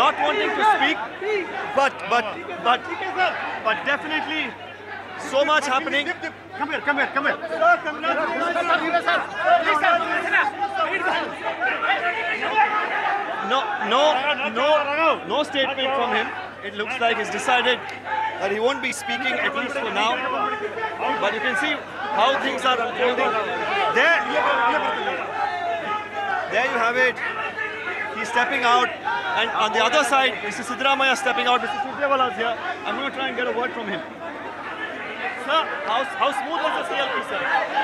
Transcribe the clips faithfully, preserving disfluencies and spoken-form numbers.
not wanting to speak, but but but but definitely so much happening. Come here, come here, come here. No, no, no, no statement from him. It looks like he's decided that he won't be speaking, at least for now. But you can see how things are unfolding. There, there you have it. He's stepping out, and on the other side, Mister Siddaramaiah stepping out. Mister Surjewala is here. I'm going to try and get a word from him. Sir, how, how smooth was the C L P, sir?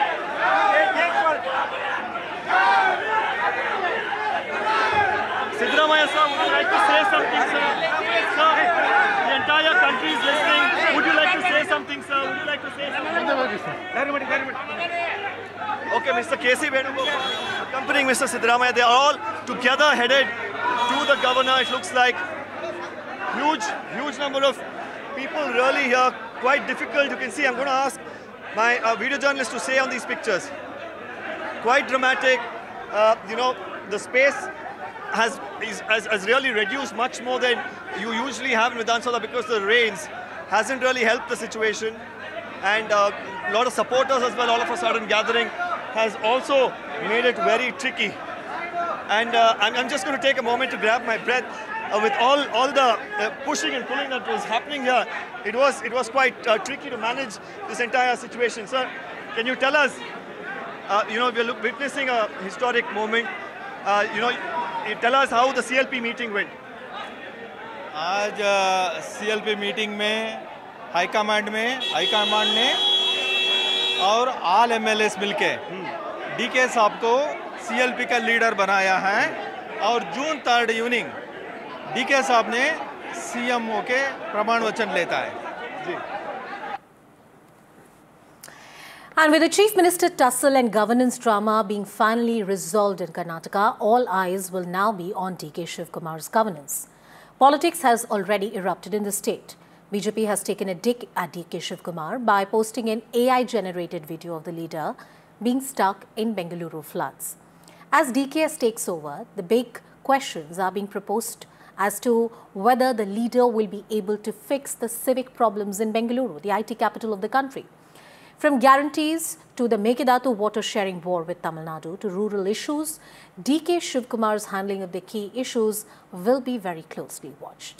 Siddaramaiah, sir, would you like to say something, sir? Sir, the entire country is listening. Would you like to say something, sir? Would you like to say something? Okay, Mister K C Venugopal accompanying Mister Siddaramaiah. They are all together headed to the governor. It looks like huge, huge number of people really here. Quite difficult. You can see. I'm going to ask my uh, video journalist to say on these pictures. Quite dramatic. Uh, you know, the space has, is, has has really reduced much more than you usually have in Vidhan Soudha because the rains hasn't really helped the situation, and uh, a lot of supporters as well. All of a sudden gathering has also made it very tricky. And uh, I'm, I'm just going to take a moment to grab my breath. Uh, with all all the uh, pushing and pulling that was happening here, it was it was quite uh, tricky to manage this entire situation. Sir, can you tell us? Uh, you know, we're look, witnessing a historic moment. Uh, you know, you tell us how the C L P meeting went. आज C L P meeting में high command में high command ने और all M L S मिलके D के साहब को C L P का लीडर बनाया है और जून थर्ड इवनिंग डी के साहब ने सी एम ओ के प्रमाण वचन लेता है जी. And with the Chief Minister tussle and governance drama being finally resolved in Karnataka, all eyes will now be on D K Shivkumar's governance. Politics has already erupted in the state. B J P has taken a dig at D K Shivkumar by posting an A I-generated video of the leader being stuck in Bengaluru floods. As D K S takes over, the big questions are being proposed as to whether the leader will be able to fix the civic problems in Bengaluru, the I T capital of the country. From guarantees to the Megidatu water-sharing war with Tamil Nadu to rural issues, D K Shivkumar's handling of the key issues will be very closely watched.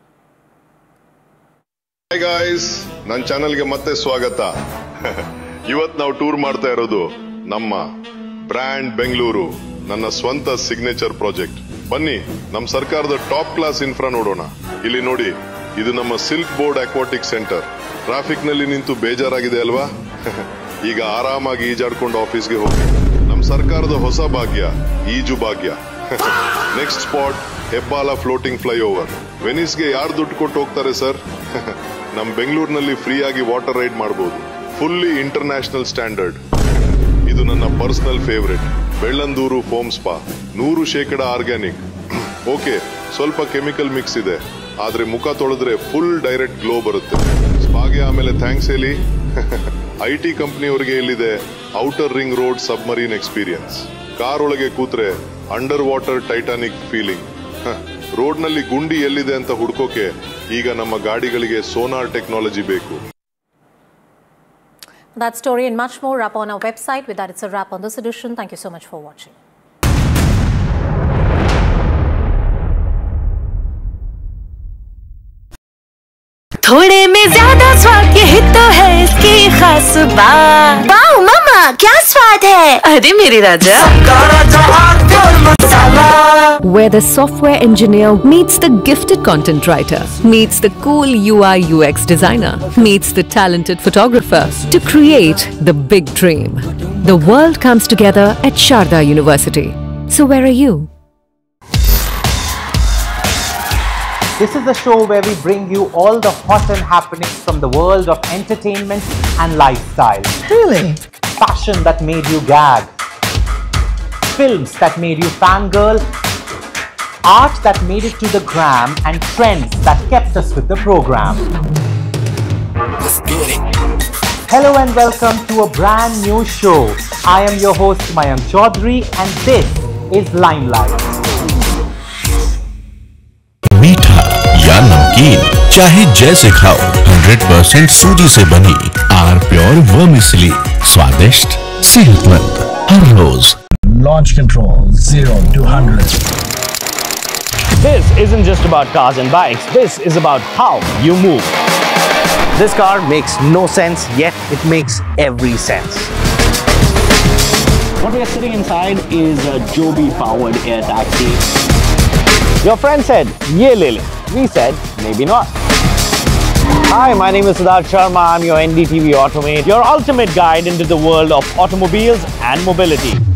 Hi guys, ನನ್ನ ಚಾನೆಲ್ಗೆ ಮತ್ತೆ ಸ್ವಾಗತ. ಇವತ್ತು ನಾವು tour ಮಾಡ್ತಾ ಇರೋದು ನಮ್ಮ brand Bengaluru, ನನ್ನ ಸ್ವಂತ ಸಿಗ್ನೇಚರ್ ಪ್ರಾಜೆಕ್ಟ್. ಬನ್ನಿ ನಮ್ಮ ಸರ್ಕಾರದ ಟಾಪ್ ಕ್ಲಾಸ್ ಇನ್ಫ್ರಾ ನೋಡೋಣ. ಇಲ್ಲಿ ನೋಡಿ, ಇದು ನಮ್ಮ silk board aquatic centre. Traffic ನಲ್ಲಿ ನಿಂತು ಬೇಜಾರಾಗಿದೆ ಅಲ್ವಾ? ಈಗ ಆರಾಮಾಗಿ ಈಜಾಡ್ಕೊಂಡು ಆಫೀಸ್ಗೆ ಹೋಗಿ. ನಮ್ಮ ಸರ್ಕಾರದ ಹೊಸ ಭಾಗ್ಯ ಈಜು ಭಾಗ್ಯ. Next spot ಹೆಬ್ಬಾಲ floating flyover. ವೆನಿಸ್ಗೆ ಯಾರು ದುಡ್ಡು ಕೊಟ್ಟು ಹೋಗ್ತಾರೆ ಸರ್? ನಮ್ಮ ಬೆಂಗಳೂರಿನಲ್ಲಿ ಫ್ರೀ ಆಗಿ ವಾಟರ್ ರೈಡ್ ಮಾಡಬಹುದು. Fully international standard. ಇದು ನನ್ನ personal favourite Bellandur foam spa. ನೂರು ಶೇಕಡ ಆರ್ಗ್ಯಾನಿಕ್. ಓಕೆ, ಸ್ವಲ್ಪ ಕೆಮಿಕಲ್ ಮಿಕ್ಸ್ ಇದೆ, ಆದ್ರೆ ಮುಖ ತೊಳೆದ್ರೆ ಫುಲ್ ಡೈರೆಕ್ಟ್ ಗ್ಲೋ ಬರುತ್ತೆ. ಸ್ಪಾಗೆ ಆಮೇಲೆ ಥ್ಯಾಂಕ್ಸ್ ಹೇಳಿ. ಐ ಟಿ ಕಂಪನಿಯವರಿಗೆ ಇಲ್ಲಿದೆ outer ring road submarine experience. Car ಒಳಗೆ ಕೂತ್ರೆ under water Titanic feeling. Road ನಲ್ಲಿ ಗುಂಡಿ ಎಲ್ಲಿದೆ ಅಂತ ಹುಡ್ಕೋಕೆ ಈಗ ನಮ್ಮ ಗಾಡಿಗಳಿಗೆ ಸೋನಾರ್ ಟೆಕ್ನಾಲಜಿ ಬೇಕು. That story and much more up on our website. With that, it's a wrap on this edition. Thank you so much for watching. थोड़े में ज्यादा स्वाद यही तो है इसकी खास बात। वाओ मामा, क्या स्वाद है? अरे मेरे राजा, where the software engineer meets the gifted content writer, meets the cool U I U X designer, meets the talented photographer to create the big dream. The world comes together at Sharda University. So where are you? This is the show where we bring you all the hot and happenings from the world of entertainment and lifestyle. Really? Fashion that made you gag. Films that made you fangirl. Art that made it to the gram, and trends that kept us with the program. Hello and welcome to a brand new show. I am your host Mayank Chaudhary and this is Limelight. We नमकीन चाहे जैसे खाओ, hundred percent सूजी से बनी are pure vermicelli, स्वादिष्ट सेहतमंद हर रोज। Launch control zero to one hundred. This isn't just about cars and bikes, this is about how you move. This car makes no sense, yet it makes every sense. What we are sitting inside is a Joby powered air taxi. Your friend said, ye le le. We said, maybe not. Hi, my name is Siddharth Sharma. I'm your N D T V Automate, your ultimate guide into the world of automobiles and mobility.